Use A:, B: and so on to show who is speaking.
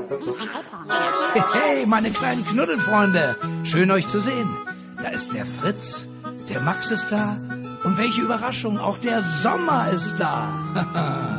A: Hey, meine kleinen Knuddelfreunde, schön euch zu sehen. Da ist der Fritz, der Max ist da und welche Überraschung, auch der Sommer ist da.